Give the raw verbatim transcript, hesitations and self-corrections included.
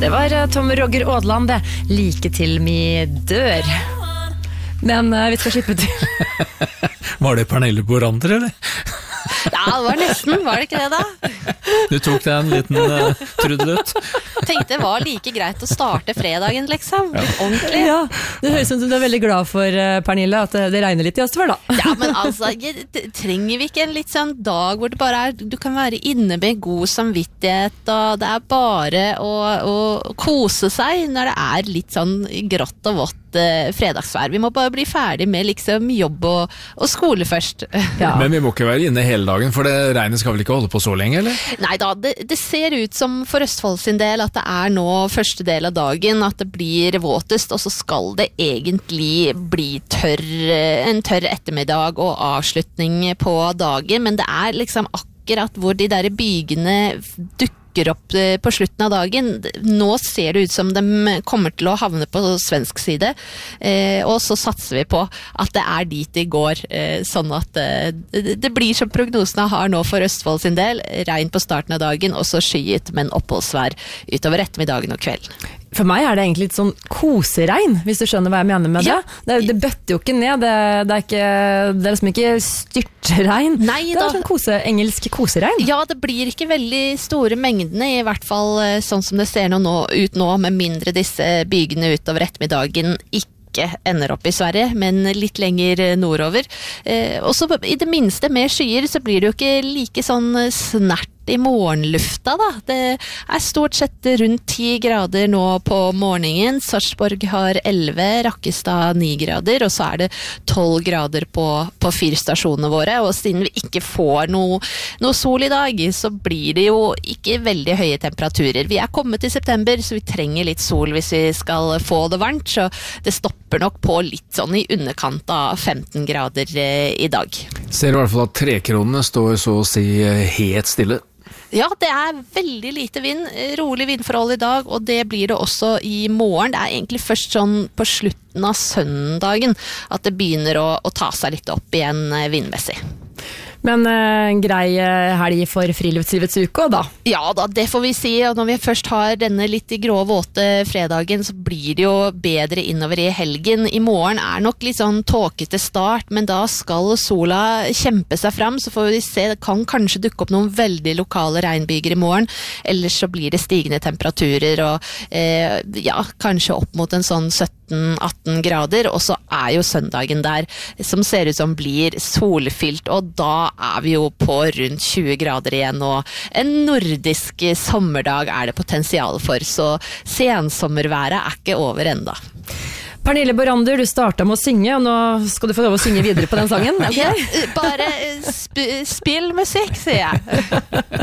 Det var Tom Roger Ådland, det. Like til mi dør. Men uh, vi skal slippe til. Var det Pernille Borander, eller? Ja, det var nesten, var det ikke det da? Du tok deg en liten uh, trudelutt. Tenkte det var like greit å starte fredagen, liksom. Litt ordentlig. Ja, det høres ut som du er veldig glad for, uh, Pernille, at det, det regner litt i Østfold, da. Ja, men altså, jeg, trenger vi ikke en litt sånn dag hvor det bare er, du kan være inne med god samvittighet, og det er bare å, å kose seg når det er litt sånn grått og vått uh, fredagsvær. Vi må bare bli ferdig med liksom jobb og, og skole først. Ja. Men vi må ikke være inne hele dagen, for det regnet skal vel ikke holde på så lenge, eller? Nei da, det, det ser ut som for Østfold sin del at det er nå første del av dagen at det blir våtest, og så skal det egentlig bli tørr, en tørr ettermiddag og avslutning på dagen, men det er liksom akkurat hvor de der bygene dukker opp på slutten av dagen. Nå ser det ut som de kommer til å havne på svensk side, eh, og så satser vi på at det er dit de går, eh, sånn at eh, det blir som prognosene har nå for Østfold sin del, regn på starten av dagen, og så skyet, men oppholdsvær utover ettermiddagen og kvelden. For meg er det egentlig litt sånn koseregn, hvis du skjønner hva jeg mener med det. Ja. Det, det bøtter jo ikke ned, det, det, er, ikke, det er liksom ikke styrtregn. Nei, det er sånn kose, engelsk koseregn. Ja, det blir ikke veldig store mengdene, i hvert fall sånn som det ser nå, nå, ut nå, med mindre disse bygene utover ettermiddagen ikke ender opp i Sverige, men litt lenger nordover. Eh, og så i det minste med skyer så blir det jo ikke like sånn snert i morgenlufta da. Det er stort sett rundt ti grader nå på morgenen. Sarpsborg har elleve, Rakkestad ni grader, og så er det tolv grader på, på fyrstasjonene våre, og siden vi ikke får noe, noe sol i dag, så blir det jo ikke veldig høye temperaturer. Vi er kommet i september, så vi trenger litt sol hvis vi skal få det varmt, så det stopper nok på litt sånn i underkant av femten grader eh, i dag. Ser i hvert fall at trekronene står så å si helt stille. Ja, det er veldig lite vind, rolig vindforhold i dag, og det blir det også i morgen. Det er egentlig først sånn på slutten av søndagen at det begynner å, å ta seg litt opp igjen vindmessig. Men uh, grei helg for friluftslivets uke, da? Ja da, det får vi si. Og når vi først har denne litt grå våte fredagen, så blir det jo bedre innover i helgen. I morgen er nok litt sånn tåkete start, men da skal sola kjempe seg fram, så får vi se, det kan kanskje dukke opp noen veldig lokale regnbyger i morgen, ellers så blir det stigende temperaturer, og eh, ja, kanskje opp mot en sånn sytten atten grader, og så er jo søndagen der, som ser ut som blir solfylt, og da er vi jo på rundt tjue grader igjen, og en nordisk sommerdag er det potensial for, så sensommerværet er ikke over enda. Pernille Borander, du startet med å synge, og nå skal du få lov å synge videre på den sangen. Okay? Ja, bare sp- spill musikk, sier jeg.